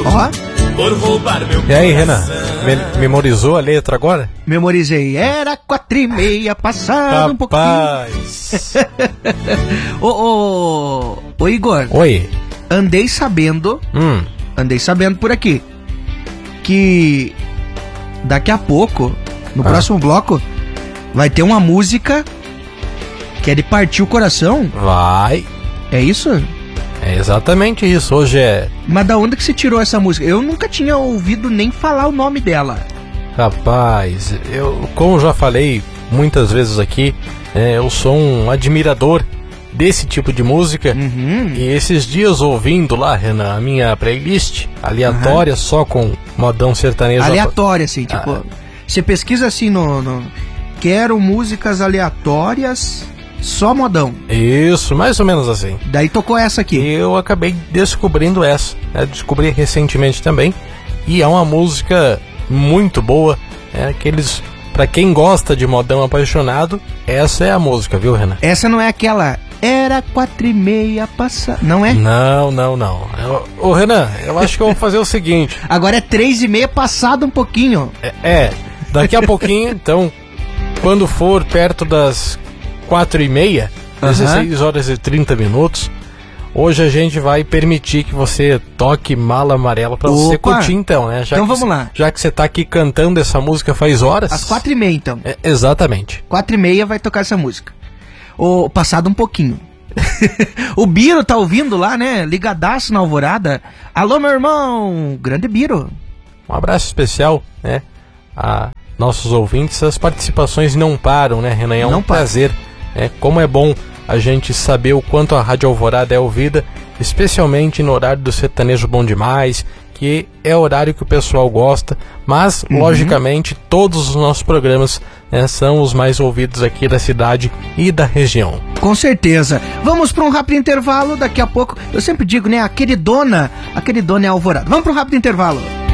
Ó. E aí, Renan? Memorizou a letra agora? Memorizei. Era 4:30, passado um pouquinho. Rapaz! Ô Igor. Oi. Andei sabendo por aqui que daqui a pouco, no próximo bloco, vai ter uma música que é de partir o coração. Vai. É isso? É exatamente isso. Hoje é... Mas da onde que você tirou essa música? Eu nunca tinha ouvido nem falar o nome dela. Rapaz, eu, como já falei muitas vezes aqui, eu sou um admirador desse tipo de música. E esses dias ouvindo lá, Renan, a minha playlist aleatória, só com modão sertanejo. Aleatória, assim, tipo... Você pesquisa assim no... Quero músicas aleatórias, só modão. Isso, mais ou menos assim. Daí tocou essa aqui. Eu acabei descobrindo essa. Descobri recentemente também. E é uma música muito boa. Pra quem gosta de modão apaixonado, essa é a música, viu, Renan? Essa não é aquela... Era 4:30 passar. Não é? Não. Ô, Renan, eu acho que eu vou fazer o seguinte. Agora é 3:30 passado um pouquinho. Daqui a pouquinho, então, quando for perto das 4:30, 16 horas e 30 minutos, hoje a gente vai permitir que você toque Mala Amarela pra você curtir, então, né? Então vamos lá. Já que você tá aqui cantando essa música faz horas. Às 4:30, então. Exatamente. 4:30 vai tocar essa música. Passado um pouquinho. O Biro tá ouvindo lá, né? Ligadaço na Alvorada. Alô, meu irmão! Grande Biro. Um abraço especial, né? A nossos ouvintes. As participações não param, né, Renan? É um prazer. Como é bom a gente saber o quanto a Rádio Alvorada é ouvida, especialmente no horário do sertanejo bom demais, que é o horário que o pessoal gosta, mas, logicamente, todos os nossos programas são os mais ouvidos aqui da cidade e da região. Com certeza. Vamos para um rápido intervalo, daqui a pouco, eu sempre digo, né, a queridona é Alvorada. Vamos para um rápido intervalo.